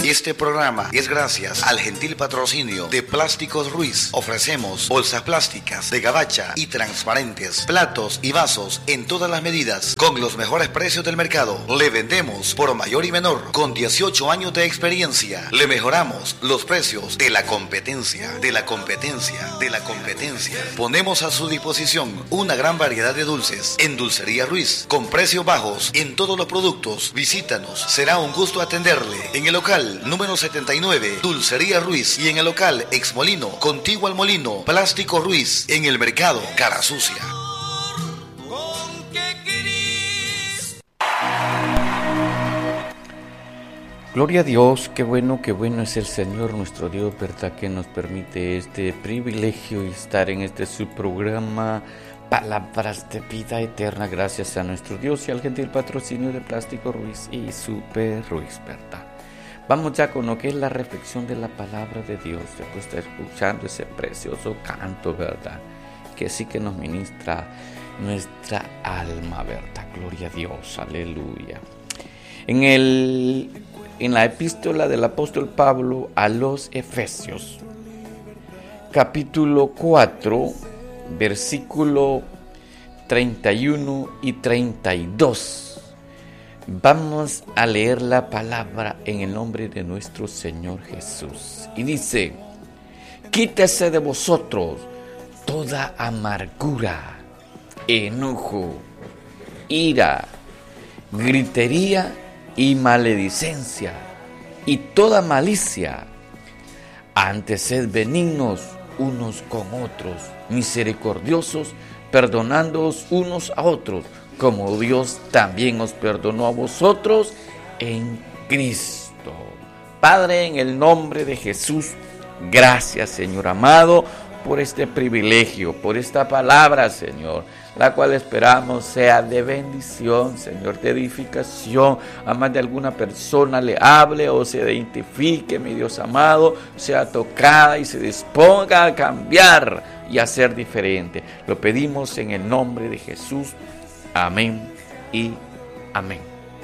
Este programa es gracias al gentil patrocinio de Plásticos Ruiz. Ofrecemos bolsas plásticas de gabacha y transparentes, platos y vasos en todas las medidas, con los mejores precios del mercado. Le vendemos por mayor y menor, con 18 años de experiencia. Le mejoramos los precios de la competencia, Ponemos a su disposición una gran variedad de dulces en Dulcería Ruiz, con precios bajos en todos los productos. Visítanos, será un gusto atenderle en el local número 79, Dulcería Ruiz, y en el local Ex Molino, contiguo al molino, Plástico Ruiz, en el mercado Cara Sucia. Gloria a Dios, qué bueno es el Señor nuestro Dios, ¿verdad? Que nos permite este privilegio y estar en este su programa Palabras de Vida Eterna, gracias a nuestro Dios y al gentil patrocinio de Plástico Ruiz y Super Ruiz, ¿verdad? Vamos ya con lo que es la reflexión de la palabra de Dios, después de estar escuchando ese precioso canto, ¿verdad? Que sí que nos ministra nuestra alma, ¿verdad? Gloria a Dios, aleluya. En la epístola del apóstol Pablo a los Efesios, capítulo 4, versículo 31 y 32. Vamos a leer la palabra en el nombre de nuestro Señor Jesús. Y dice: quítese de vosotros toda amargura, enojo, ira, gritería y maledicencia, y toda malicia. Antes sed benignos unos con otros, misericordiosos, perdonándoos unos a otros, como Dios también os perdonó a vosotros en Cristo. Padre, en el nombre de Jesús, gracias, Señor amado, por este privilegio, por esta palabra, Señor, la cual esperamos sea de bendición, Señor, de edificación, a más de alguna persona le hable o se identifique, mi Dios amado, sea tocada y se disponga a cambiar y a ser diferente. Lo pedimos en el nombre de Jesús. Amén y amén.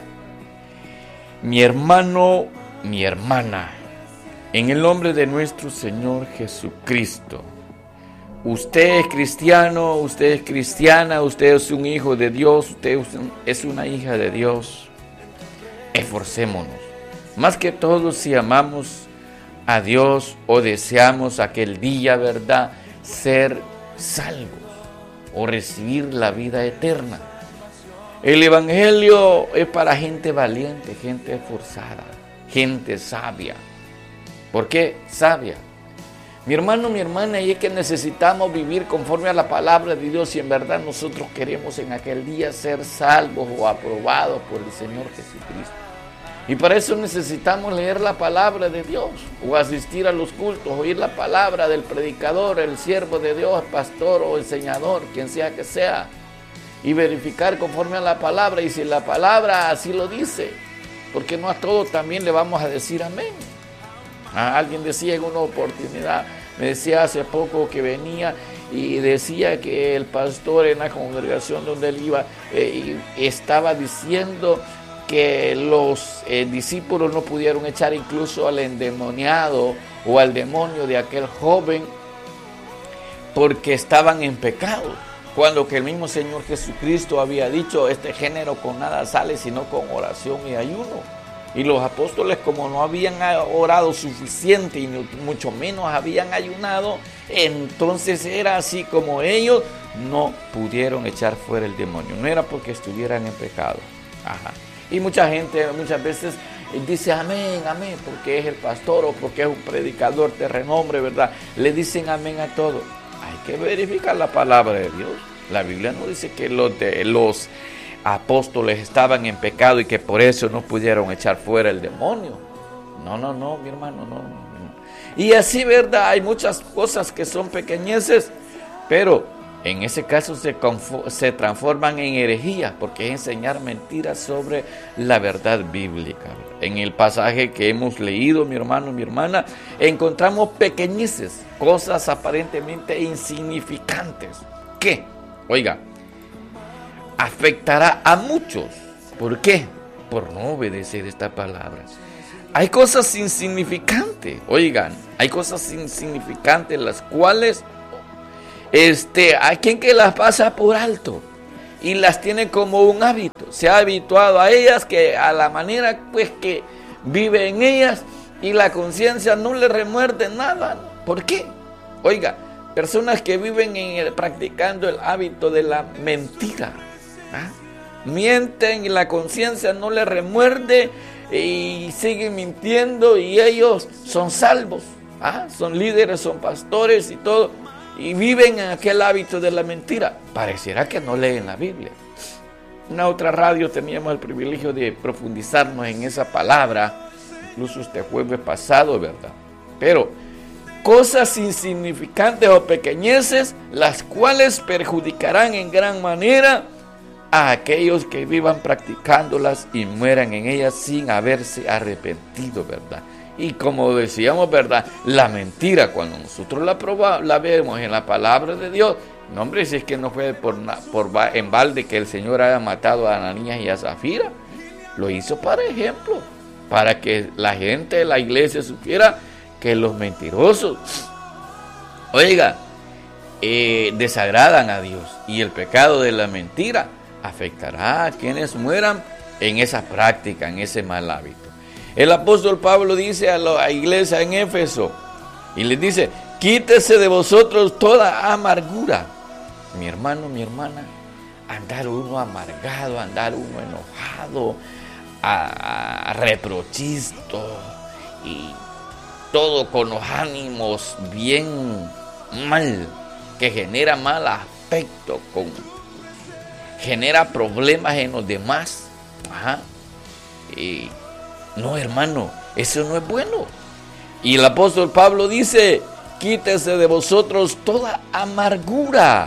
Mi hermano, mi hermana, en el nombre de nuestro Señor Jesucristo, usted es cristiano, usted es cristiana, usted es un hijo de Dios, usted es una hija de Dios. Esforcémonos. Más que todo, si amamos a Dios o deseamos aquel día, ¿verdad?, ser salvos o recibir la vida eterna. El Evangelio es para gente valiente, gente esforzada, gente sabia. ¿Por qué sabia? Mi hermano, mi hermana, y es que necesitamos vivir conforme a la palabra de Dios, y en verdad nosotros queremos en aquel día ser salvos o aprobados por el Señor Jesucristo. Y para eso necesitamos leer la palabra de Dios, o asistir a los cultos, oír la palabra del predicador, el siervo de Dios, el pastor o enseñador, quien sea que sea, y verificar conforme a la palabra, y si la palabra así lo dice, porque no a todo también le vamos a decir amén. Alguien decía en una oportunidad, me decía hace poco que venía y decía que el pastor en la congregación donde él iba estaba diciendo que los discípulos no pudieron echar incluso al endemoniado o al demonio de aquel joven porque estaban en pecado, cuando que el mismo Señor Jesucristo había dicho: este género con nada sale sino con oración y ayuno. Y los apóstoles, como no habían orado suficiente y mucho menos habían ayunado, entonces era así como ellos no pudieron echar fuera el demonio. No era porque estuvieran en pecado. Y mucha gente muchas veces dice amén, amén, porque es el pastor o porque es un predicador de renombre, ¿verdad? Le dicen amén a todo. Hay que verificar la palabra de Dios. La Biblia no dice que los apóstoles estaban en pecado y que por eso no pudieron echar fuera el demonio. No, mi hermano, no. Y así, ¿verdad? Hay muchas cosas que son pequeñeces, pero en ese caso se transforman en herejía, porque es enseñar mentiras sobre la verdad bíblica. En el pasaje que hemos leído, mi hermano, mi hermana, encontramos pequeñeces, cosas aparentemente insignificantes, que, oiga, afectará a muchos. ¿Por qué? Por no obedecer esta palabra. hay cosas insignificantes, oigan, hay cosas insignificantes las cuales hay quien que las pasa por alto y las tiene como un hábito, se ha habituado a ellas, que a la manera pues que vive en ellas, y la conciencia no le remuerde nada. ¿Por qué? Oiga, personas que viven practicando el hábito de la mentira, mienten y la conciencia no le remuerde y siguen mintiendo, y ellos son salvos, son líderes, son pastores y todo, y viven en aquel hábito de la mentira. Pareciera que no leen la Biblia. En otra radio teníamos el privilegio de profundizarnos en esa palabra, incluso este jueves pasado, ¿verdad? Pero cosas insignificantes o pequeñeces, las cuales perjudicarán en gran manera a aquellos que vivan practicándolas y mueran en ellas sin haberse arrepentido, ¿verdad? Y como decíamos, ¿verdad? La mentira, cuando nosotros la vemos en la palabra de Dios, no, hombre, si es que no fue en balde que el Señor haya matado a Ananías y a Zafira, lo hizo para ejemplo, para que la gente de la iglesia supiera que los mentirosos, oiga, desagradan a Dios, y el pecado de la mentira afectará a quienes mueran en esa práctica, en ese mal hábito. El apóstol Pablo dice a la iglesia en Éfeso, y les dice: quítese de vosotros toda amargura. Mi hermano, mi hermana, andar uno amargado, andar uno enojado, reprochisto y todo con los ánimos bien mal, que genera mal aspecto, genera problemas en los demás. Y no, hermano, eso no es bueno. Y el apóstol Pablo dice: quítese de vosotros toda amargura.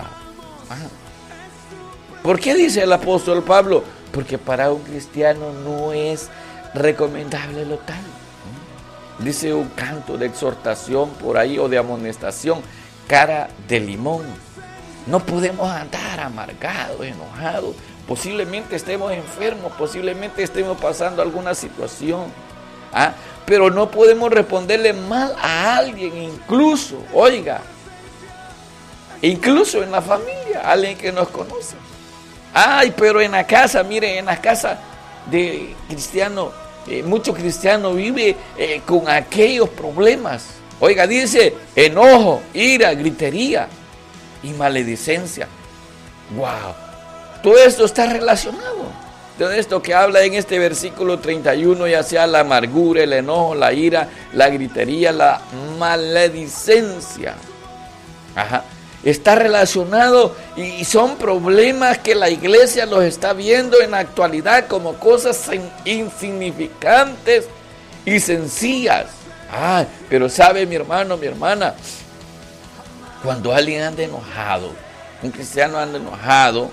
¿Por qué dice el apóstol Pablo? Porque para un cristiano no es recomendable lo tal. Dice un canto de exhortación por ahí, o de amonestación: cara de limón. No podemos andar amargados, enojados. Posiblemente estemos enfermos, posiblemente estemos pasando alguna situación, pero no podemos responderle mal a alguien, incluso, oiga, incluso en la familia, alguien que nos conoce. Pero en la casa, mire, en la casa de cristiano, mucho cristiano vive con aquellos problemas. Oiga, dice enojo, ira, gritería y maledicencia. ¡Wow! Todo esto está relacionado. Todo esto que habla en este versículo 31, ya sea la amargura, el enojo, la ira, la gritería, la maledicencia. Está relacionado, y son problemas que la iglesia los está viendo en la actualidad como cosas insignificantes y sencillas. Pero sabe, mi hermano, mi hermana, cuando alguien anda enojado, un cristiano anda enojado,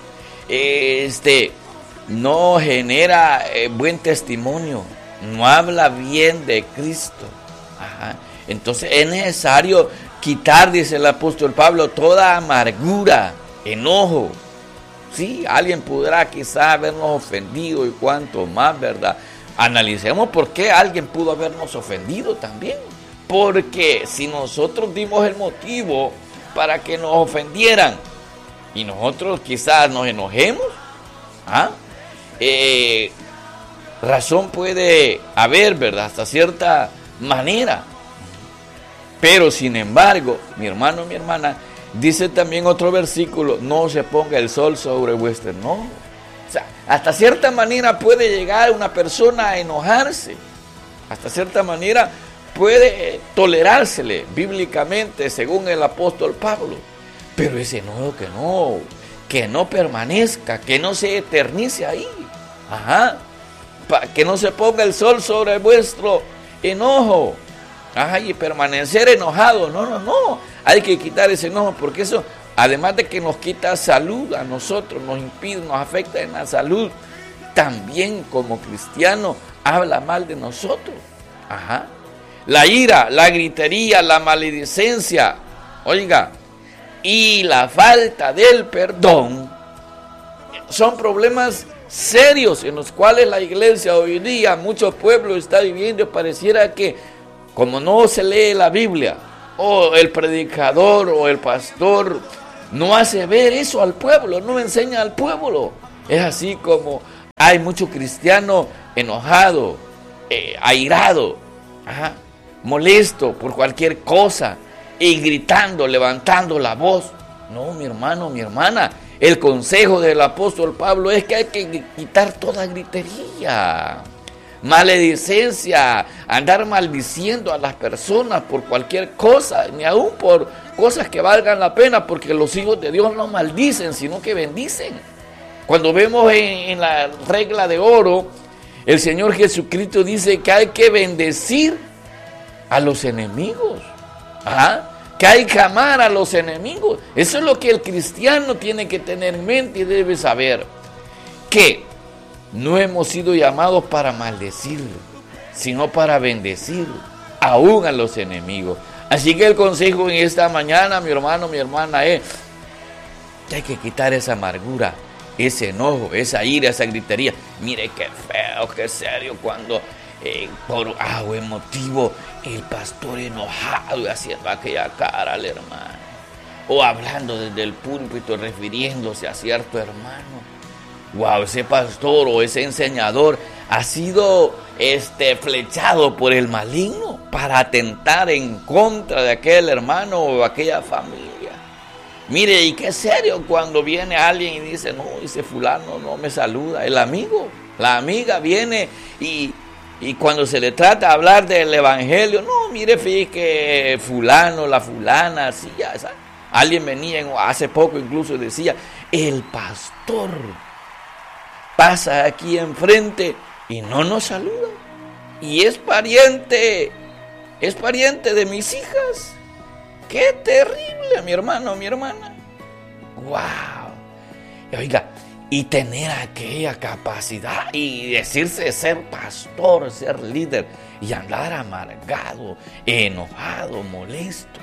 no genera buen testimonio, no habla bien de Cristo. Entonces es necesario quitar, dice el apóstol Pablo, toda amargura, enojo. Sí, alguien podrá quizá habernos ofendido, y cuanto más, ¿verdad? Analicemos por qué alguien pudo habernos ofendido también. Porque si nosotros dimos el motivo para que nos ofendieran y nosotros quizás nos enojemos, razón puede haber, ¿verdad? Hasta cierta manera. Pero sin embargo, mi hermano, mi hermana, dice también otro versículo: no se ponga el sol sobre vuestro enojo. O sea, hasta cierta manera puede llegar una persona a enojarse. Hasta cierta manera puede tolerársele bíblicamente, según el apóstol Pablo. Pero ese enojo que no permanezca, que no se eternice ahí. Que no se ponga el sol sobre vuestro enojo. Y permanecer enojado. No. Hay que quitar ese enojo, porque eso, además de que nos quita salud a nosotros, nos impide, nos afecta en la salud, también como cristiano habla mal de nosotros. La ira, la gritería, la maledicencia, oiga, y la falta del perdón son problemas serios en los cuales la iglesia hoy día, muchos pueblos está viviendo. Pareciera que como no se lee la Biblia, o el predicador o el pastor no hace ver eso al pueblo, no enseña al pueblo. Es así como hay muchos cristianos enojados, airados, molesto por cualquier cosa y gritando, levantando la voz. No, mi hermano, mi hermana, el consejo del apóstol Pablo es que hay que quitar toda gritería, maledicencia, andar maldiciendo a las personas por cualquier cosa, ni aún por cosas que valgan la pena, porque los hijos de Dios no maldicen, sino que bendicen. Cuando vemos en la regla de oro, el Señor Jesucristo dice que hay que bendecir a los enemigos, que hay que amar a los enemigos. Eso es lo que el cristiano tiene que tener en mente y debe saber, que no hemos sido llamados para maldecirlo, sino para bendecirlo, aún a los enemigos. Así que el consejo en esta mañana, mi hermano, mi hermana, es que hay que quitar esa amargura, ese enojo, esa ira, esa gritería. Mire qué feo, qué serio cuando por buen motivo el pastor enojado y haciendo aquella cara al hermano, o hablando desde el púlpito refiriéndose a cierto hermano. Wow, ese pastor o ese enseñador ha sido flechado por el maligno para atentar en contra de aquel hermano o aquella familia. Mire, y qué serio cuando viene alguien y dice, no, ese fulano no me saluda. El amigo, la amiga viene y cuando se le trata de hablar del evangelio, no, mire, fíjate que fulano, la fulana, así ya, ¿sabes? Alguien venía hace poco incluso decía, el pastor pasa aquí enfrente y no nos saluda, y es pariente de mis hijas. ¡Qué terrible, mi hermano, mi hermana! ¡Wow! Oiga, y tener aquella capacidad y decirse ser pastor, ser líder, y andar amargado, enojado, molesto.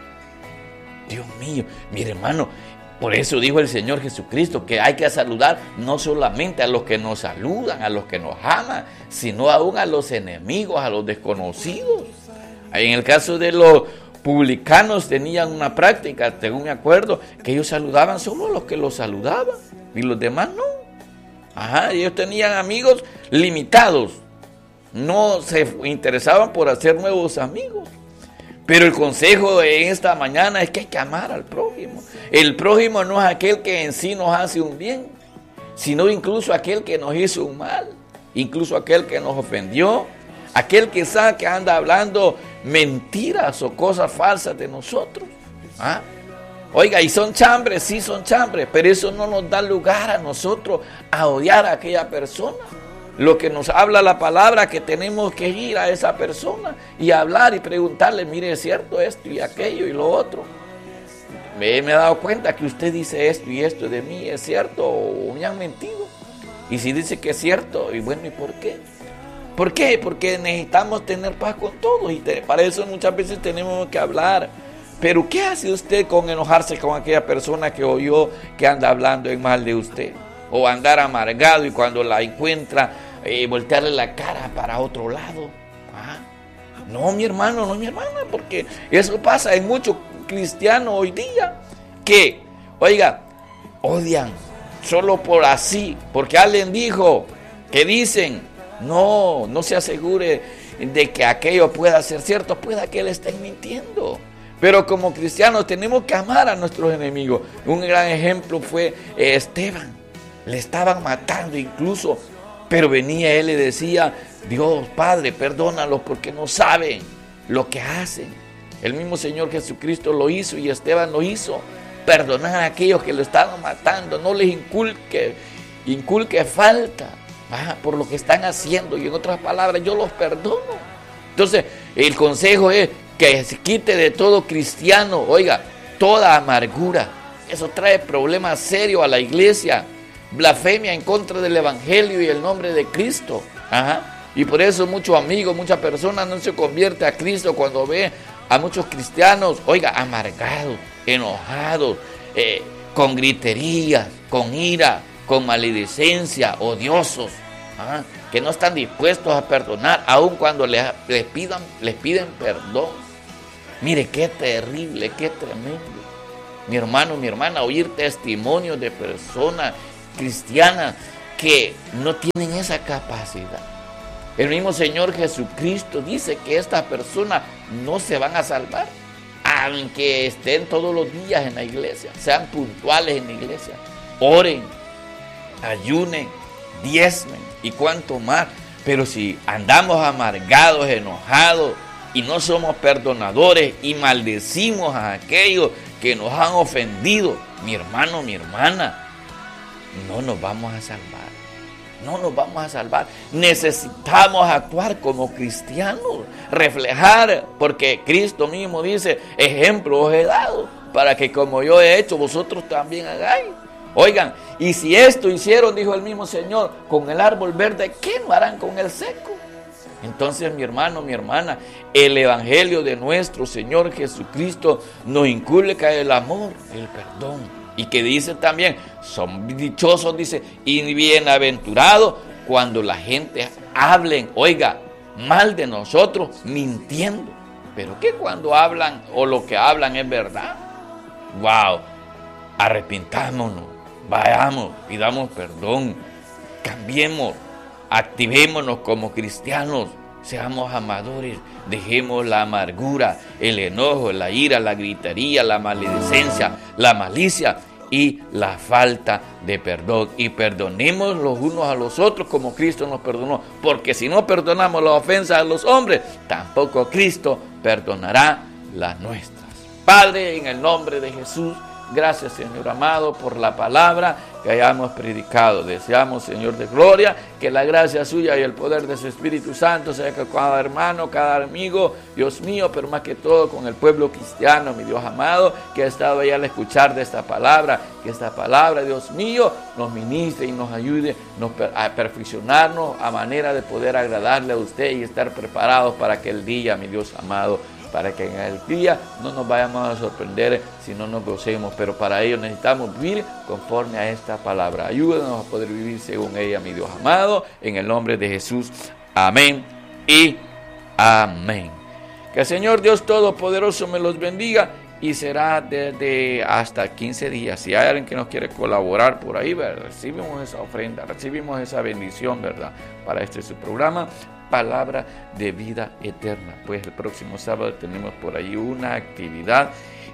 Dios mío, mi hermano, por eso dijo el Señor Jesucristo que hay que saludar no solamente a los que nos saludan, a los que nos aman, sino aún a los enemigos, a los desconocidos. En el caso de los publicanos tenían una práctica, según me acuerdo, que ellos saludaban solo a los que los saludaban y los demás no. Ellos tenían amigos limitados, no se interesaban por hacer nuevos amigos. Pero el consejo en esta mañana es que hay que amar al prójimo. El prójimo no es aquel que en sí nos hace un bien, sino incluso aquel que nos hizo un mal, incluso aquel que nos ofendió, aquel que sabe que anda hablando mentiras o cosas falsas de nosotros. Oiga, y son chambres, sí son chambres, pero eso no nos da lugar a nosotros a odiar a aquella persona. Lo que nos habla la palabra, que tenemos que ir a esa persona y hablar y preguntarle, mire, ¿es cierto esto y aquello y lo otro? Me he dado cuenta que usted dice esto y esto de mí, ¿es cierto o me han mentido? Y si dice que es cierto, y bueno, ¿y por qué? ¿Por qué? Porque necesitamos tener paz con todos, y para eso muchas veces tenemos que hablar. Pero ¿qué hace usted con enojarse con aquella persona que oyó que anda hablando en mal de usted? O andar amargado y cuando la encuentra, voltearle la cara para otro lado. No, mi hermano, no, mi hermana, porque eso pasa en muchos cristianos hoy día, que, oiga, odian solo por así, porque alguien dijo, que dicen, no se asegure de que aquello pueda ser cierto, pueda que le estén mintiendo. Pero como cristianos tenemos que amar a nuestros enemigos. Un gran ejemplo fue Esteban. Le estaban matando incluso, pero venía él y decía, Dios Padre, perdónalos porque no saben lo que hacen. El mismo Señor Jesucristo lo hizo y Esteban lo hizo. Perdonar a aquellos que lo estaban matando, no les inculque falta por lo que están haciendo, y en otras palabras, yo los perdono. Entonces, el consejo es que se quite de todo cristiano, oiga, toda amargura. Eso trae problemas serios a la iglesia. Blasfemia en contra del evangelio y el nombre de Cristo. Y por eso muchos amigos, muchas personas no se convierten a Cristo cuando ve a muchos cristianos, oiga, amargados, enojados, con griterías, con ira, con maledicencia, odiosos, que no están dispuestos a perdonar, aun cuando les piden perdón. Mire, qué terrible, qué tremendo. Mi hermano, mi hermana, oír testimonios de personas cristianas que no tienen esa capacidad. El mismo Señor Jesucristo dice que estas personas no se van a salvar, aunque estén todos los días en la iglesia, sean puntuales en la iglesia, oren, ayunen, diezmen y cuanto más. Pero si andamos amargados, enojados y no somos perdonadores y maldecimos a aquellos que nos han ofendido, mi hermano, mi hermana, no nos vamos a salvar. No nos vamos a salvar. Necesitamos actuar como cristianos, reflejar, porque Cristo mismo dice, ejemplo os he dado, para que como yo he hecho, vosotros también hagáis. Oigan, y si esto hicieron, dijo el mismo Señor, con el árbol verde, ¿qué no harán con el seco? Entonces, mi hermano, mi hermana, el evangelio de nuestro Señor Jesucristo nos inculca el amor, el perdón. Y que dice también, son dichosos, dice, y bienaventurados cuando la gente hablen, oiga, mal de nosotros, mintiendo. Pero que cuando hablan o lo que hablan es verdad. ¡Wow! Arrepintámonos, vayamos, pidamos perdón, cambiemos, activémonos como cristianos, seamos amadores, dejemos la amargura, el enojo, la ira, la gritería, la maledicencia, la malicia y la falta de perdón. Y perdonemos los unos a los otros como Cristo nos perdonó. Porque si no perdonamos las ofensas a los hombres, tampoco Cristo perdonará las nuestras. Padre, en el nombre de Jesús, gracias, Señor amado, por la palabra que hayamos predicado. Deseamos, Señor de gloria, que la gracia suya y el poder de su Espíritu Santo sea con cada hermano, cada amigo, Dios mío, pero más que todo con el pueblo cristiano, mi Dios amado, que ha estado allá al escuchar de esta palabra, que esta palabra, Dios mío, nos ministre y nos ayude a perfeccionarnos a manera de poder agradarle a usted y estar preparados para aquel día, mi Dios amado, para que en el día no nos vayamos a sorprender si no nos gocemos, pero para ello necesitamos vivir conforme a esta palabra. Ayúdanos a poder vivir según ella, mi Dios amado, en el nombre de Jesús. Amén y amén. Que el Señor Dios Todopoderoso me los bendiga y será desde hasta 15 días. Si hay alguien que nos quiere colaborar por ahí, ¿verdad? Recibimos esa ofrenda, recibimos esa bendición, ¿verdad? Para su programa, Palabra de Vida Eterna. Pues el próximo sábado tenemos por ahí una actividad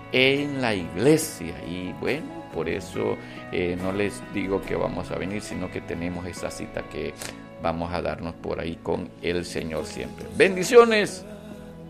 en la iglesia y bueno, por eso no les digo que vamos a venir, sino que tenemos esa cita que vamos a darnos por ahí con el Señor siempre. Bendiciones.